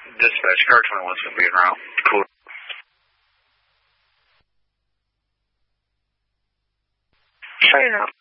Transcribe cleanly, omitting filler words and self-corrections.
Dispatch, car 21's going to be en route. Cool. Starting out.